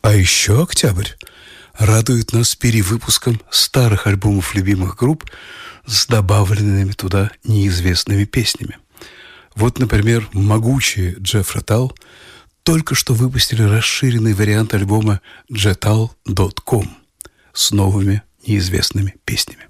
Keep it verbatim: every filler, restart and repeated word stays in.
А еще октябрь радует нас перевыпуском старых альбомов любимых групп с добавленными туда неизвестными песнями. Вот, например, могучие Jethro Tull только что выпустили расширенный вариант альбома джетал точка ком с новыми неизвестными песнями.